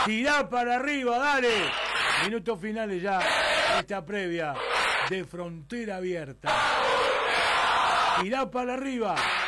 Tirá para arriba, dale. Minutos finales ya. Esta previa de Frontera Abierta. Tirá para arriba.